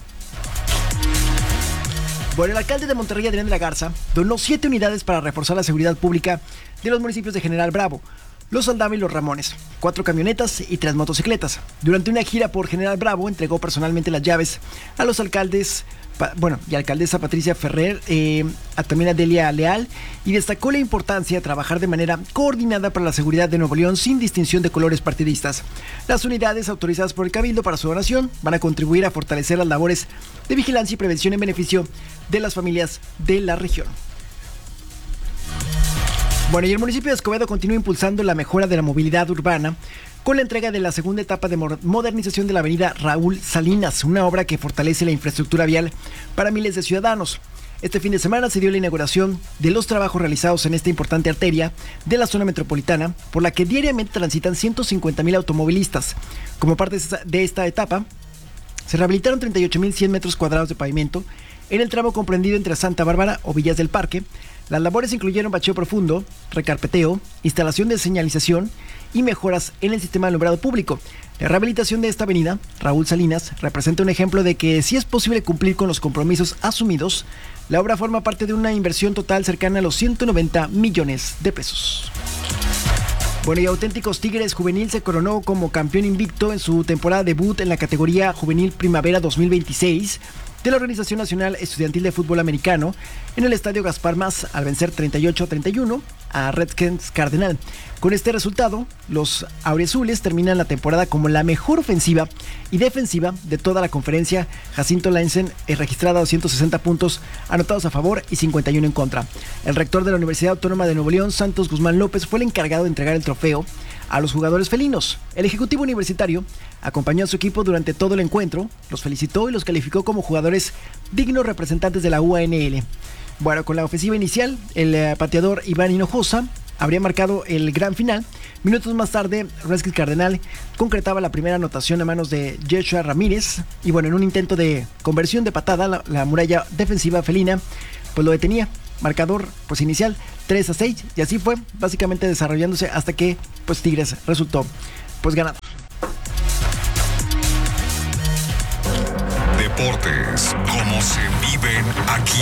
Bueno, el alcalde de Monterrey, Adrián de la Garza, donó siete unidades para reforzar la seguridad pública de los municipios de General Bravo, Los Aldama y Los Ramones, cuatro camionetas y tres motocicletas. Durante una gira por General Bravo, entregó personalmente las llaves a los alcaldes, pa, bueno, y alcaldesa Patricia Ferrer, eh, a también a Delia Leal, y destacó la importancia de trabajar de manera coordinada para la seguridad de Nuevo León sin distinción de colores partidistas. Las unidades autorizadas por el Cabildo para su donación van a contribuir a fortalecer las labores de vigilancia y prevención en beneficio de las familias de la región. Bueno, y el municipio de Escobedo continúa impulsando la mejora de la movilidad urbana con la entrega de la segunda etapa de modernización de la avenida Raúl Salinas, una obra que fortalece la infraestructura vial para miles de ciudadanos. Este fin de semana se dio la inauguración de los trabajos realizados en esta importante arteria de la zona metropolitana, por la que diariamente transitan ciento cincuenta mil automovilistas. Como parte de esta etapa, se rehabilitaron treinta y ocho mil cien metros cuadrados de pavimento en el tramo comprendido entre Santa Bárbara o Villas del Parque. Las labores incluyeron bacheo profundo, recarpeteo, instalación de señalización y mejoras en el sistema de alumbrado público. La rehabilitación de esta avenida, Raúl Salinas, representa un ejemplo de que sí es posible cumplir con los compromisos asumidos. La obra forma parte de una inversión total cercana a los ciento noventa millones de pesos. Bueno, y Auténticos Tigres Juvenil se coronó como campeón invicto en su temporada debut en la categoría Juvenil Primavera dos mil veintiséis de la Organización Nacional Estudiantil de Fútbol Americano en el Estadio Gaspar Más al vencer treinta y ocho a treinta y uno a Redskins Cardenal. Con este resultado, los auriazules terminan la temporada como la mejor ofensiva y defensiva de toda la conferencia. Jacinto Lansen es registrada doscientos sesenta puntos anotados a favor y cincuenta y uno en contra. El rector de la Universidad Autónoma de Nuevo León, Santos Guzmán López, fue el encargado de entregar el trofeo a los jugadores felinos. El ejecutivo universitario acompañó a su equipo durante todo el encuentro, los felicitó y los calificó como jugadores dignos representantes de la U A N L. Bueno, con la ofensiva inicial, el eh, pateador Iván Hinojosa habría marcado el gran final. Minutos más tarde, Redskins Cardenal concretaba la primera anotación a manos de Joshua Ramírez. Y bueno, en un intento de conversión de patada, la, la muralla defensiva felina pues lo detenía. Marcador pues inicial tres a seis, y así fue básicamente desarrollándose hasta que pues Tigres resultó pues ganador. Deportes como se viven aquí.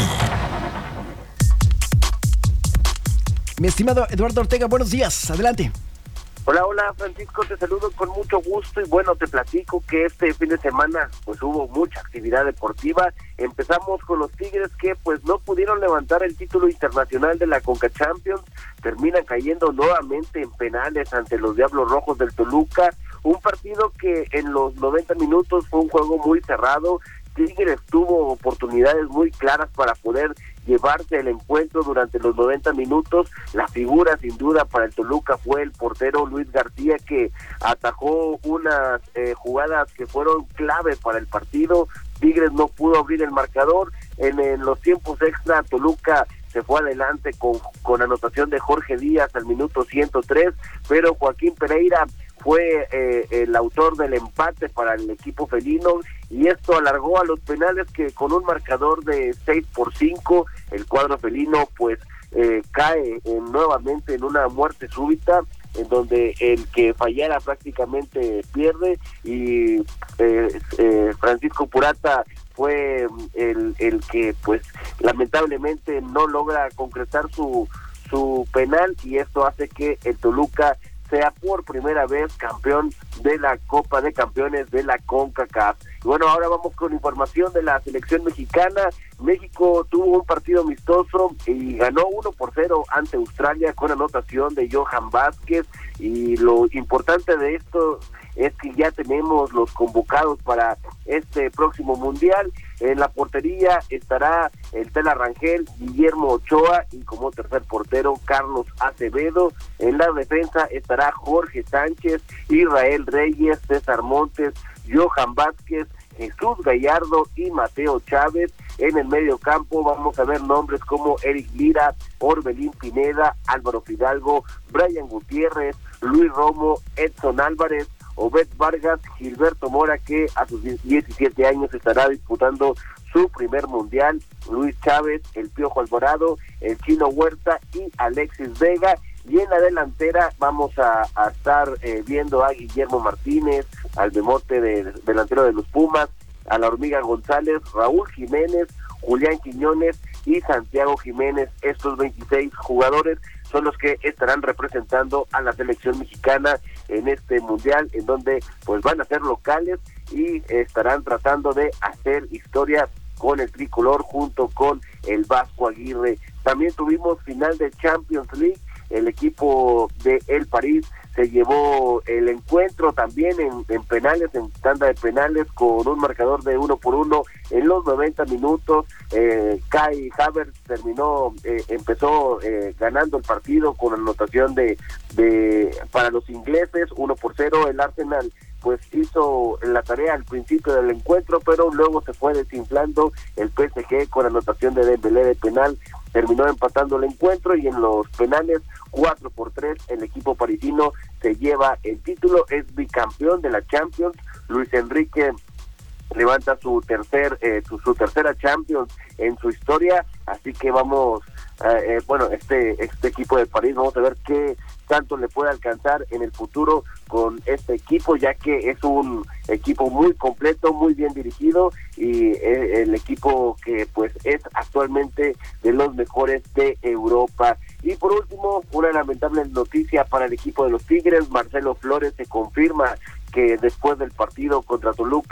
Mi estimado Eduardo Ortega, buenos días, adelante. Hola, hola Francisco, te saludo con mucho gusto y bueno, te platico que este fin de semana pues hubo mucha actividad deportiva. Empezamos con los Tigres que pues no pudieron levantar el título internacional de la Conca Champions, terminan cayendo nuevamente en penales ante los Diablos Rojos del Toluca, un partido que en los noventa minutos fue un juego muy cerrado. Tigres tuvo oportunidades muy claras para poder llevarse el encuentro durante los noventa minutos. La figura sin duda para el Toluca fue el portero Luis García, que atajó unas eh, jugadas que fueron clave para el partido. Tigres no pudo abrir el marcador. En, en los tiempos extra, Toluca se fue adelante con, con anotación de Jorge Díaz al minuto ciento tres, pero Joaquín Pereira fue eh, el autor del empate para el equipo felino, y esto alargó a los penales, que con un marcador de seis por cinco, el cuadro felino pues eh, cae eh, nuevamente en una muerte súbita, en donde el que fallara prácticamente pierde, y eh, eh, Francisco Purata fue el, el que pues lamentablemente no logra concretar su, su penal, y esto hace que el Toluca sea por primera vez campeón de la Copa de Campeones de la CONCACAF. Y bueno, ahora vamos con información de la selección mexicana. México tuvo un partido amistoso y ganó uno por cero ante Australia con anotación de Johan Vázquez, y lo importante de esto es que ya tenemos los convocados para este próximo mundial. En la portería estará el Tela Rangel, Guillermo Ochoa, y como tercer portero Carlos Acevedo. En la defensa estará Jorge Sánchez, Israel Reyes, César Montes, Johan Vázquez, Jesús Gallardo y Mateo Chávez. En el medio campo vamos a ver nombres como Eric Lira, Orbelín Pineda, Álvaro Fidalgo, Brian Gutiérrez, Luis Romo, Edson Álvarez, Obed Vargas, Gilberto Mora, que a sus diecisiete años estará disputando su primer mundial, Luis Chávez, el Piojo Alvarado, el Chino Huerta y Alexis Vega. Y en la delantera vamos a, a estar eh, viendo a Guillermo Martínez, al Bemote de, de, delantero de los Pumas, a la Hormiga González, Raúl Jiménez, Julián Quiñones y Santiago Jiménez. Estos veintiséis jugadores son los que estarán representando a la selección mexicana en este mundial, en donde pues van a ser locales y estarán tratando de hacer historia con el tricolor junto con el Vasco Aguirre. También tuvimos final de Champions League. El equipo de El París se llevó el encuentro también en, en penales, en tanda de penales, con un marcador de uno por uno en los noventa minutos. eh, Kai Havertz terminó, eh, empezó eh, ganando el partido con anotación de, de para los ingleses, uno por cero. El Arsenal pues hizo la tarea al principio del encuentro, pero luego se fue desinflando. El P S G con anotación de Dembélé de penal terminó empatando el encuentro, y en los penales cuatro por tres el equipo parisino se lleva el título, es bicampeón de la Champions. Luis Enrique levanta su tercer eh, su, su tercera Champions en su historia, así que vamos eh, eh, bueno, este este equipo de París, vamos a ver qué tanto le puede alcanzar en el futuro con este equipo, ya que es un equipo muy completo, muy bien dirigido, y eh, el equipo que pues es actualmente de los mejores de Europa. Y por último, una lamentable noticia para el equipo de los Tigres. Marcelo Flores se confirma que después del partido contra Toluca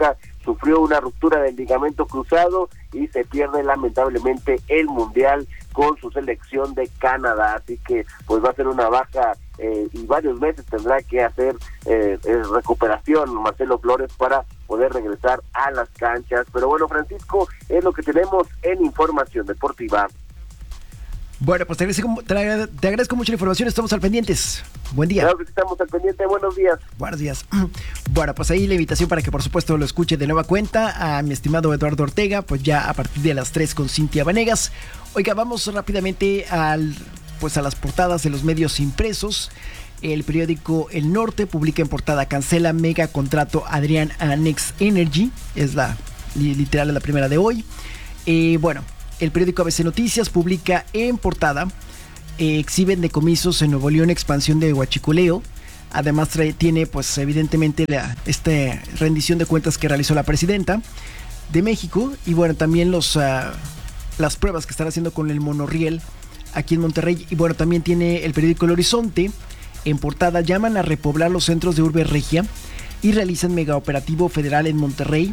sufrió una ruptura del ligamento cruzado y se pierde lamentablemente el Mundial con su selección de Canadá, así que pues va a ser una baja eh, y varios meses tendrá que hacer eh, eh, recuperación Marcelo Flores para poder regresar a las canchas. Pero bueno, Francisco, es lo que tenemos en Información Deportiva. Bueno, pues te agradezco, te agradezco mucho la información, estamos al pendientes. Buen día. Claro que estamos al pendiente, buenos días. Buenos días. Bueno, pues ahí la invitación para que por supuesto lo escuche de nueva cuenta a mi estimado Eduardo Ortega, pues ya a partir de las tres con Cintia Vanegas. Oiga, vamos rápidamente al, pues a las portadas de los medios impresos. El periódico El Norte publica en portada: cancela mega contrato Adrián a Next Energy. Es la literal la primera de hoy. Eh, bueno, el periódico A B C Noticias publica en portada: eh, exhiben decomisos en Nuevo León, expansión de huachicoleo. Además trae, tiene pues evidentemente la este, rendición de cuentas que realizó la presidenta de México. Y bueno, también los, uh, las pruebas que están haciendo con el monorriel aquí en Monterrey. Y bueno, también tiene el periódico El Horizonte en portada: llaman a repoblar los centros de Urbe Regia y realizan megaoperativo federal en Monterrey,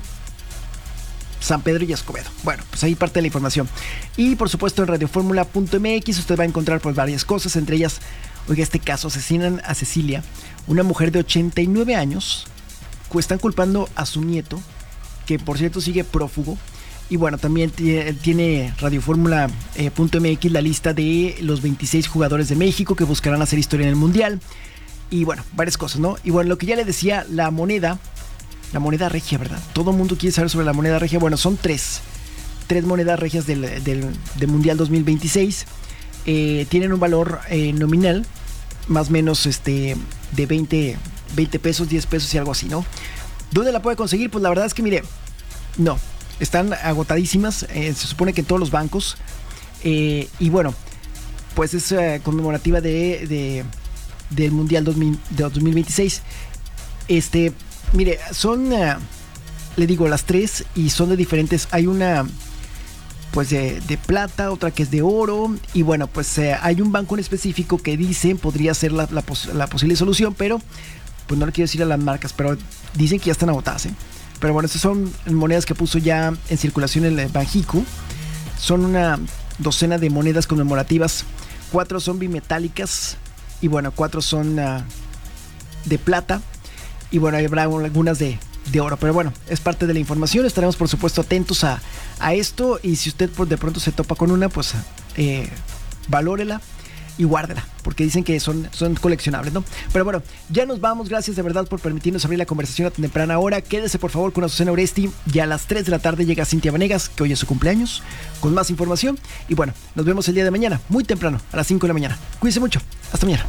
San Pedro y Escobedo. Bueno, pues ahí parte de la información. Y por supuesto en radioformula punto m x usted va a encontrar pues varias cosas, entre ellas, oiga, este caso: asesinan a Cecilia, una mujer de ochenta y nueve años, están culpando a su nieto, que por cierto sigue prófugo. Y bueno, también t- tiene radioformula punto m x la lista de los veintiséis jugadores de México que buscarán hacer historia en el Mundial. Y bueno, varias cosas, ¿no? Y bueno, lo que ya le decía, la moneda, la moneda regia, ¿verdad? Todo el mundo quiere saber sobre la moneda regia. Bueno, son tres, tres monedas regias del, del, del Mundial dos mil veintiséis. Eh, tienen un valor eh, nominal, más o menos este, de veinte, veinte pesos, diez pesos y algo así, ¿no? ¿Dónde la puede conseguir? Pues la verdad es que, mire, no, están agotadísimas, eh, se supone que en todos los bancos. Eh, y bueno, pues es eh, conmemorativa de, de, del Mundial dos mil, de dos mil veintiséis. Este, mire, son, uh, le digo, las tres, y son de diferentes. Hay una pues de, de plata, otra que es de oro, y bueno, pues eh, hay un banco en específico que dicen podría ser la, la, pos, la posible solución, pero pues no le quiero decir a las marcas, pero dicen que ya están agotadas, ¿eh? Pero bueno, estas son monedas que puso ya en circulación el Banjico. Son una docena de monedas conmemorativas. Cuatro son bimetálicas y bueno, cuatro son uh, de plata. Y bueno, habrá algunas de, de oro. Pero bueno, es parte de la información. Estaremos por supuesto atentos a, a esto. Y si usted por de pronto se topa con una, pues eh, valórela y guárdela, porque dicen que son, son coleccionables, ¿no? Pero bueno, ya nos vamos. Gracias de verdad por permitirnos abrir la conversación a tan temprana hora. Quédese por favor con Azucena Oresti. Ya a las tres de la tarde llega Cintia Vanegas, que hoy es su cumpleaños, con más información. Y bueno, nos vemos el día de mañana, muy temprano, a las cinco de la mañana. Cuídense mucho. Hasta mañana.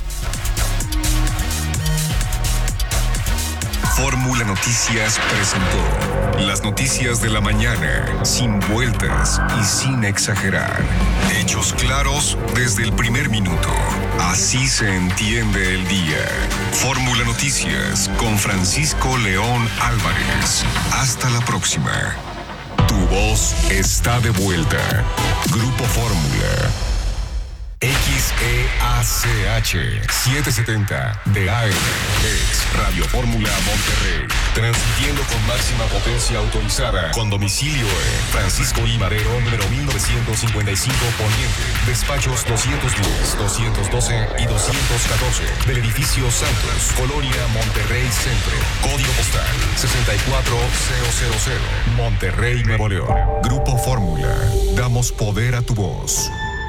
Fórmula Noticias presentó las noticias de la mañana, sin vueltas y sin exagerar. Hechos claros desde el primer minuto. Así se entiende el día. Fórmula Noticias con Francisco León Álvarez. Hasta la próxima. Tu voz está de vuelta. Grupo Fórmula. X E A C H setecientos setenta de A M es Radio Fórmula Monterrey, transmitiendo con máxima potencia autorizada, con domicilio en Francisco I. Madero, número mil novecientos cincuenta y cinco Poniente, despachos doscientos diez, doscientos doce y doscientos catorce, del edificio Santos, Colonia Monterrey Centro, código postal sesenta y cuatro mil, Monterrey, Nuevo León. Grupo Fórmula, damos poder a tu voz.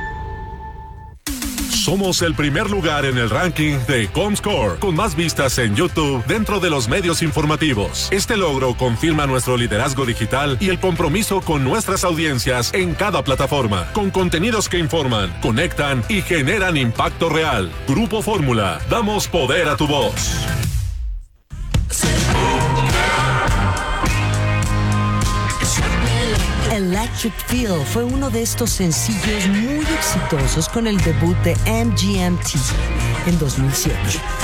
Somos el primer lugar en el ranking de Comscore, con más vistas en YouTube dentro de los medios informativos. Este logro confirma nuestro liderazgo digital y el compromiso con nuestras audiencias en cada plataforma, con contenidos que informan, conectan y generan impacto real. Grupo Fórmula, damos poder a tu voz. Electric Feel fue uno de estos sencillos muy exitosos con el debut de M G M T en dos mil siete.